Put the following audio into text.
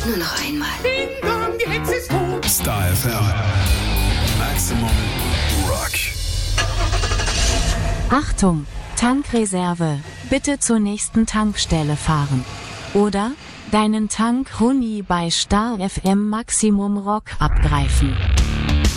Nur noch einmal. Ding dong, die Hexe ist tot. Star FM. Maximum Rock. Achtung, Tankreserve. Bitte zur nächsten Tankstelle fahren. Oder deinen Tank Huni bei Star FM Maximum Rock abgreifen.